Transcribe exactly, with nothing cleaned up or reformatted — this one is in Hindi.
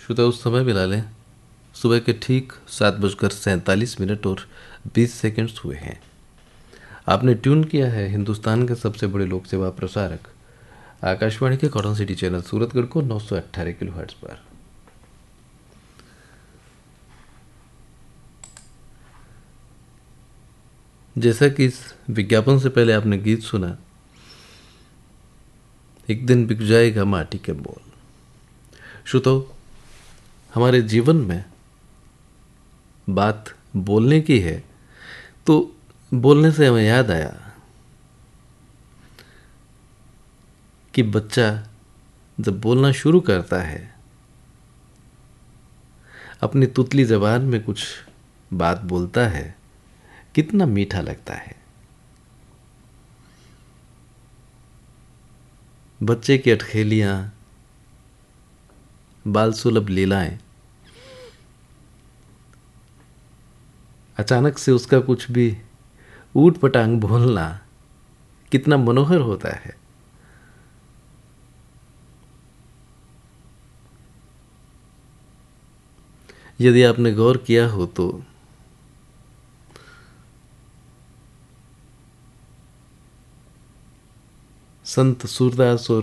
श्रोता उस समय मिला लें सुबह के ठीक सात बजकर सैंतालीस मिनट और बीस सेकंड्स हुए हैं। आपने ट्यून किया है हिंदुस्तान के सबसे बड़े लोक सेवा प्रसारक आकाशवाणी के कॉटन सिटी चैनल सूरतगढ़ को नौ सौ अट्ठारह किलो हर्ट्ज पर। जैसा कि इस विज्ञापन से पहले आपने गीत सुना, एक दिन बिक जाएगा माटी के मोल। श्रोताओ, हमारे जीवन में बात बोलने की है तो बोलने से हमें याद आया कि बच्चा जब बोलना शुरू करता है अपनी तुतली ज़बान में कुछ बात बोलता है, कितना मीठा लगता है। बच्चे की अटखेलियाँ, बाल सुलभ लीलाएं, अचानक से उसका कुछ भी ऊट पटांग बोलना कितना मनोहर होता है। यदि आपने गौर किया हो तो संत सूरदास और